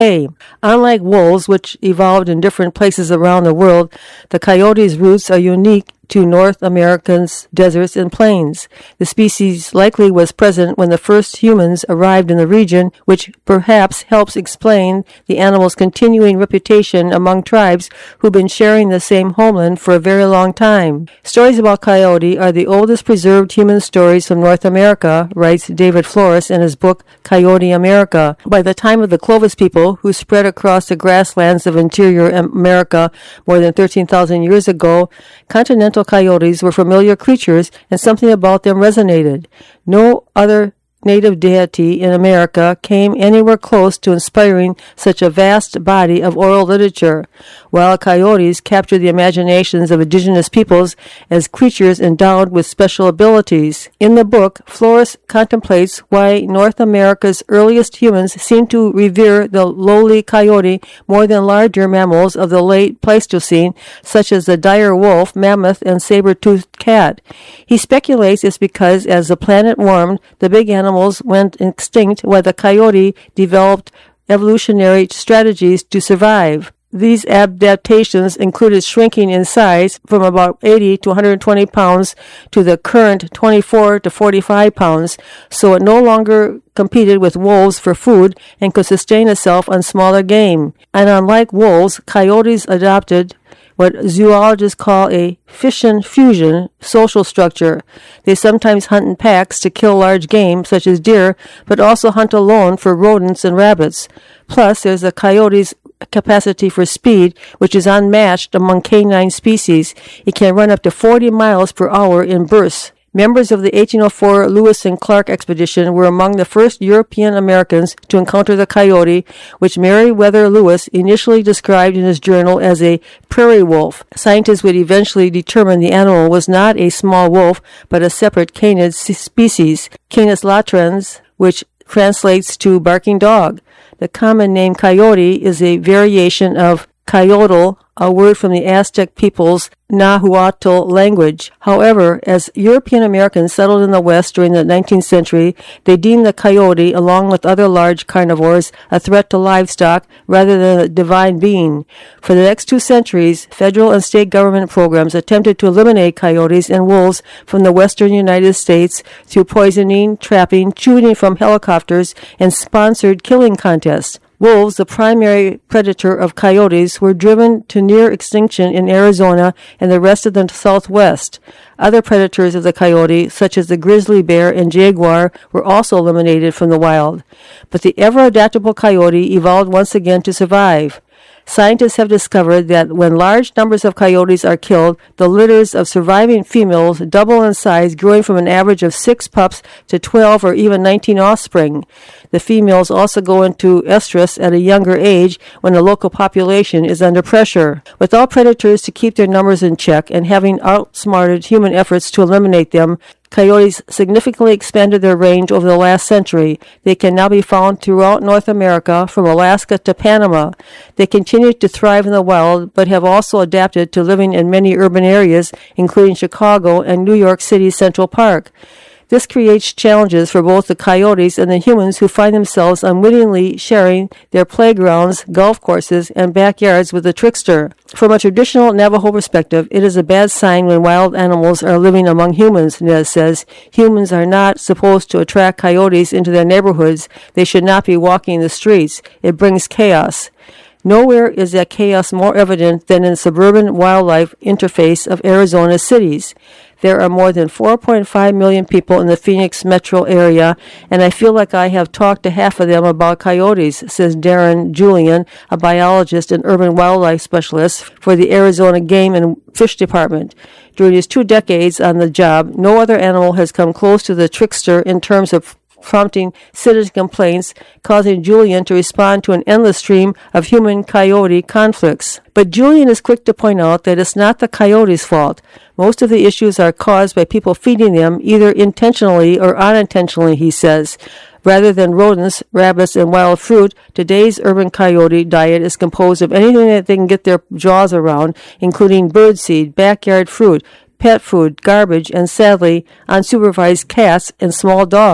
A. Unlike wolves, which evolved in different places around the world, the coyote's roots are unique to North America's deserts and plains. The species likely was present when the first humans arrived in the region, which perhaps helps explain the animal's continuing reputation among tribes who've been sharing the same homeland for a very long time. Stories about coyote are the oldest preserved human stories from North America, writes David Flores in his book Coyote America. By the time of the Clovis people, who spread across the grasslands of interior America more than 13,000 years ago, continental coyotes were familiar creatures, and something about them resonated. No other native deity in America came anywhere close to inspiring such a vast body of oral literature. Wild coyotes captured the imaginations of indigenous peoples as creatures endowed with special abilities. In the book, Flores contemplates why North America's earliest humans seem to revere the lowly coyote more than larger mammals of the late Pleistocene, such as the dire wolf, mammoth, and saber-toothed cat. He speculates it's because as the planet warmed, the big animals went extinct while the coyote developed evolutionary strategies to survive. These adaptations included shrinking in size from about 80 to 120 pounds to the current 24 to 45 pounds, so it no longer competed with wolves for food and could sustain itself on smaller game. And unlike wolves, coyotes adopted what zoologists call a fission-fusion social structure. They sometimes hunt in packs to kill large game, such as deer, but also hunt alone for rodents and rabbits. Plus, there's the coyote's capacity for speed, which is unmatched among canine species. It can run up to 40 miles per hour in bursts. Members of the 1804 Lewis and Clark expedition were among the first European Americans to encounter the coyote, which Meriwether Lewis initially described in his journal as a prairie wolf. Scientists would eventually determine the animal was not a small wolf, but a separate canid species, Canis latrans, which translates to barking dog. The common name coyote is a variation of coyotl, a word from the Aztec people's Nahuatl language. However, as European Americans settled in the West during the 19th century, they deemed the coyote, along with other large carnivores, a threat to livestock rather than a divine being. For the next 2 centuries, federal and state government programs attempted to eliminate coyotes and wolves from the western United States through poisoning, trapping, shooting from helicopters, and sponsored killing contests. Wolves, the primary predator of coyotes, were driven to near extinction in Arizona and the rest of the Southwest. Other predators of the coyote, such as the grizzly bear and jaguar, were also eliminated from the wild. But the ever-adaptable coyote evolved once again to survive. Scientists have discovered that when large numbers of coyotes are killed, the litters of surviving females double in size, growing from an average of 6 pups to 12 or even 19 offspring. The females also go into estrus at a younger age when the local population is under pressure. Without predators to keep their numbers in check and having outsmarted human efforts to eliminate them, coyotes significantly expanded their range over the last century. They can now be found throughout North America, from Alaska to Panama. They continue to thrive in the wild, but have also adapted to living in many urban areas, including Chicago and New York City's Central Park. This creates challenges for both the coyotes and the humans who find themselves unwittingly sharing their playgrounds, golf courses, and backyards with the trickster. From a traditional Navajo perspective, it is a bad sign when wild animals are living among humans, Nez says. Humans are not supposed to attract coyotes into their neighborhoods. They should not be walking the streets. It brings chaos. Nowhere is that chaos more evident than in the suburban wildlife interface of Arizona's cities. There are more than 4.5 million people in the Phoenix metro area, and I feel like I have talked to half of them about coyotes, says Darren Julian, a biologist and urban wildlife specialist for the Arizona Game and Fish Department. During his 2 decades on the job, no other animal has come close to the trickster in terms of prompting citizen complaints, causing Julian to respond to an endless stream of human-coyote conflicts. But Julian is quick to point out that it's not the coyote's fault. Most of the issues are caused by people feeding them, either intentionally or unintentionally, he says. Rather than rodents, rabbits, and wild fruit, today's urban coyote diet is composed of anything that they can get their jaws around, including birdseed, backyard fruit, pet food, garbage, and sadly, unsupervised cats and small dogs.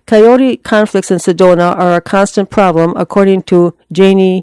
Coyote conflicts in Sedona are a constant problem, according to Janie